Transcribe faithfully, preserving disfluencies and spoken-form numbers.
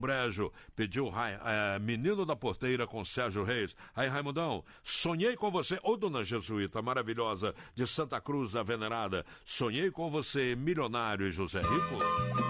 Brejo pediu é, Menino da Porteira com Sérgio Reis. Aí, Raimundão, sonhei com você, ô dona Jesuíta maravilhosa de Santa Cruz da Venerada, sonhei com você, milionário e José Rico.